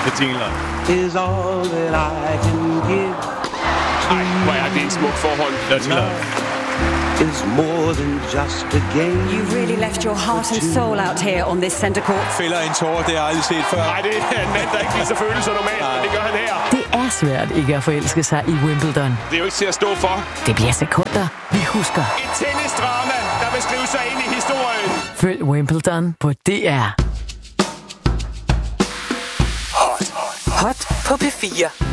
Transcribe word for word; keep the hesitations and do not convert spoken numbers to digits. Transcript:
med jingler. Is all that I can give. Ej, hvor er det en smuk forhold. Ja, jingler. Is more than just a game. You really left your heart and soul out here on this center court. Fælder en tårer, det har jeg aldrig set før. Nej, det er en mand, der ikke viser følelser normalt, men det gør han her. Det er svært ikke at forelske sig i Wimbledon. Det er jo ikke til at stå for. Det bliver sekunder, vi husker. Et tennisdrama, der vil skrive sig ind i historien. Følg Wimbledon på D R. Hot på P fire.